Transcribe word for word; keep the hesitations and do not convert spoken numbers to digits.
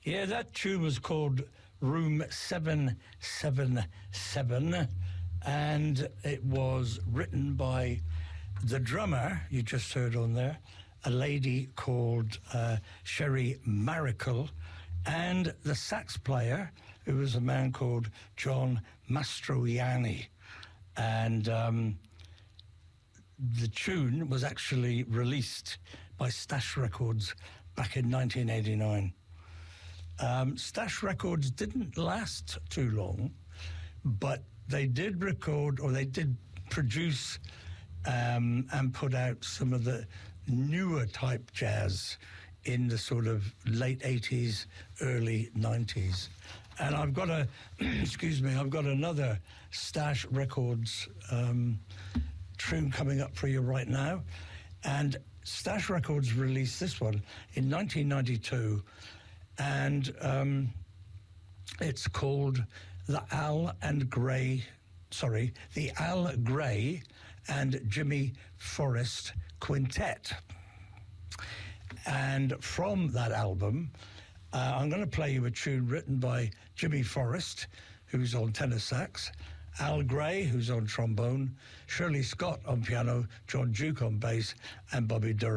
Yeah, that tune was called Room seven seven seven, and it was written by the drummer you just heard on there, a lady called uh, Sherry Maricle, and the sax player, who was a man called John Mastroianni. And um, the tune was actually released by Stash Records back in nineteen eighty-nine. Um, Stash Records didn't last too long, but they did record, or they did produce um, and put out some of the newer type jazz in the sort of late eighties, early nineties. And I've got a, excuse me, I've got another Stash Records um, tune coming up for you right now. And Stash Records released this one in nineteen ninety-two, and um, it's called the Al and Gray, sorry, the Al Gray and Jimmy Forrest Quintet. And from that album, uh, I'm going to play you a tune written by Jimmy Forrest, who's on tenor sax, Al Gray, who's on trombone, Shirley Scott on piano, John Duke on bass, and Bobby Durham